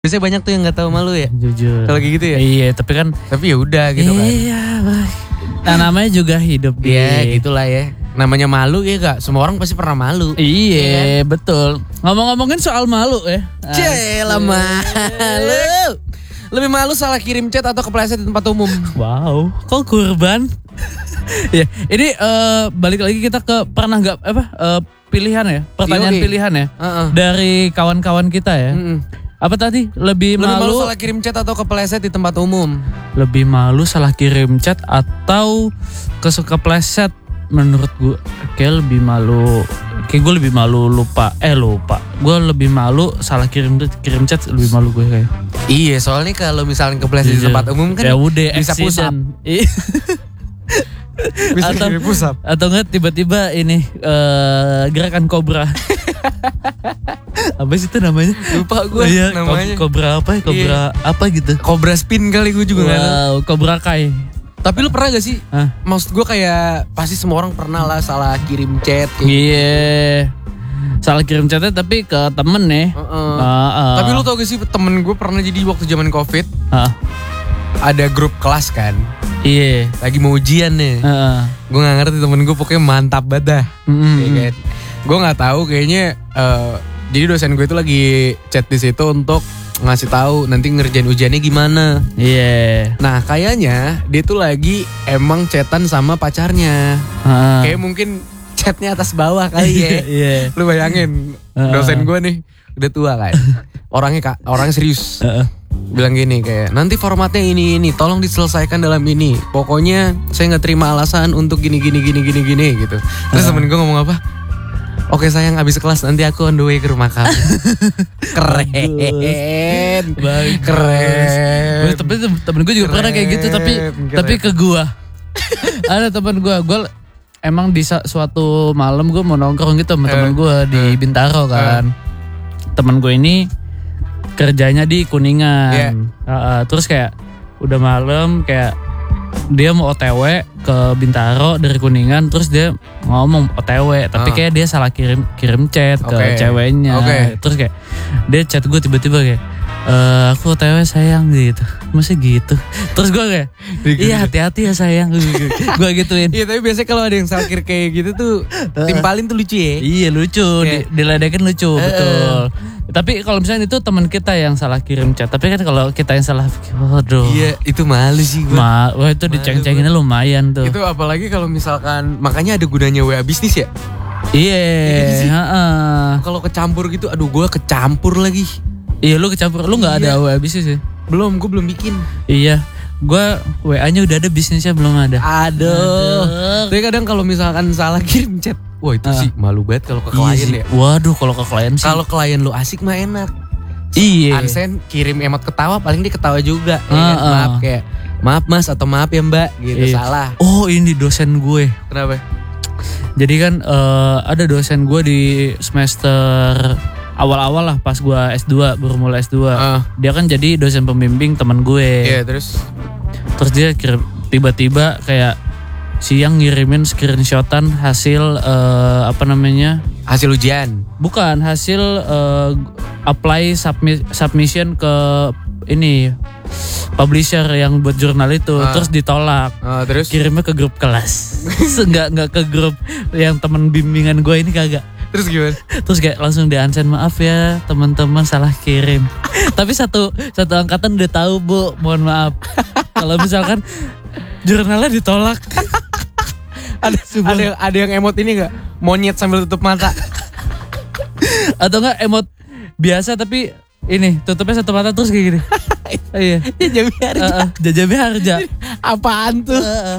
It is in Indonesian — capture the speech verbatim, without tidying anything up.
Biasanya banyak tuh yang nggak tahu malu ya. Jujur. Kalau kayak gitu ya. Iya, tapi kan. Tapi ya udah gitu kan. Iya, nah namanya juga hidup dia. Iya, gitulah ya. Namanya malu ya gak? Semua orang pasti pernah malu. Iya, ya kan? betul. Ngomong-ngomongin soal malu ya. Celah malu. Lebih malu salah kirim chat atau kepleset di tempat umum. Wow, kok kurban? Ya, ini uh, balik lagi kita ke pernah nggak apa uh, pilihan ya? Pertanyaan Yoi. pilihan ya. Uh-uh. Dari kawan-kawan kita ya. Mm-mm. Apa tadi? Lebih, Lebih malu, malu salah kirim chat atau kepleset di tempat umum. Lebih malu salah kirim chat atau kesuka pleset. Menurut gue kayak lebih malu. Kayak gue lebih malu lupa. Eh lupa. Gue lebih malu salah kirim kirim chat lebih malu gue kayak. Iya, soalnya kalau misalnya kepleset di tempat umum kan ya udah bisa push up. Bisa atau, push up. Atau enggak tiba-tiba ini uh, gerakan kobra. Apa sih itu namanya? Lupa gue iya, namanya. Kobra apa ya? Kobra iya. Apa gitu? Kobra spin kali gue juga. Wow, kobra kai. Tapi lu pernah gak sih? Hah? Maksud gue kayak pasti semua orang pernah lah salah kirim chat. Iya. Yeah. Salah kirim chatnya tapi ke temen nih. Uh-uh. Uh, uh. Tapi lu tau gak sih temen gue pernah jadi waktu zaman covid. Uh. Ada grup kelas kan. Iya. Yeah. Lagi mau ujian nih. Uh. Gue gak ngerti temen gue pokoknya mantap banget dah. Mm-hmm. Ya kan? Gue gak tahu kayaknya. Uh, jadi dosen gue itu lagi chat di situ untuk ngasih tahu nanti ngerjain ujiannya gimana. Iya. Yeah. Nah kayaknya dia tuh lagi emang chatan sama pacarnya. Uh. Kayak mungkin chatnya atas bawah kali ya. Yeah. Lu bayangin uh. dosen gue nih udah tua kan. Orangnya kak, orangnya serius. Uh. Bilang gini kayak nanti formatnya ini ini, tolong diselesaikan dalam ini. Pokoknya saya nggak terima alasan untuk gini gini gini gini gini gitu. Terus uh. temen gue ngomong apa? Oke sayang, abis kelas nanti aku on the way ke rumah kamu. Keren. Bagus. Keren. Tapi temen gue juga keren, pernah kayak gitu. Tapi keren. Tapi ke gue. Ada temen gue. Gue emang di suatu malam gue mau nongkrong gitu sama uh, temen gue di uh, Bintaro kan. Uh. Temen gue ini kerjanya di Kuningan. Yeah. Uh, uh, terus kayak udah malam kayak dia mau O T W ke Bintaro dari Kuningan, terus dia ngomong O T W, tapi uh. kayak dia salah kirim kirim chat okay. ke ceweknya. Okay. Terus kayak dia chat gue tiba-tiba kayak e, aku O T W sayang gitu. Masa gitu? Terus gue kayak iya hati-hati ya sayang. Gue gituin. Iya tapi biasanya kalau ada yang salah kirim kayak gitu tuh timpalin tuh lucu ya. Iya lucu, di, diledekin lucu, uh, betul. Tapi kalau misalnya itu teman kita yang salah kirim chat, tapi kan kalau kita yang salah, waduh. Iya, itu malu sih gue. Ma, wah itu diceng-cenginnya lumayan tuh. Itu apalagi kalau misalkan, makanya ada gunanya W A bisnis ya. Iya. Heeh. Kalau kecampur gitu, aduh gue kecampur lagi. Iya, lu kecampur, lu nggak iya. ada W A bisnis ya? Belum, gue belum bikin. Iya. Gue W A-nya udah ada, bisnisnya belum ada. Aduh. Aduh. Tapi kadang kalau misalkan salah kirim chat, wah itu uh. sih malu banget kalau ke klien iya ya. Waduh, kalau ke klien sih. Kalau klien lu asik mah enak. Iya. Unsend kirim emot ketawa, paling dia ketawa juga. Uh, ya, uh. Maaf kayak, maaf mas atau maaf ya mbak, gitu iya. Salah. Oh ini dosen gue. Kenapa? Jadi kan uh, ada dosen gue di semester awal-awal lah pas gue S dua, baru mulai S dua. Uh. Dia kan jadi dosen pembimbing teman gue. Iya, terus terus dia kirim tiba-tiba kayak siang ngirimin screenshotan hasil uh, apa namanya? Hasil ujian. Bukan, hasil uh, apply submi- submission ke ini publisher yang buat jurnal itu, uh. terus ditolak. Uh, terus kirimnya ke grup kelas. Enggak enggak ke grup yang teman bimbingan gue ini kagak. Terus gimana? Terus kayak langsung di unsend, maaf ya teman-teman salah kirim. Tapi satu satu angkatan udah tahu bu, mohon maaf. Kalau misalkan jurnalnya ditolak. ada ada ada yang emot ini nggak? Monyet sambil tutup mata. Atau enggak emot biasa tapi ini tutupnya satu mata terus kayak gini. Iya. Jajami harja. Uh, uh, Jajami harja. Apaan tuh? Uh, uh.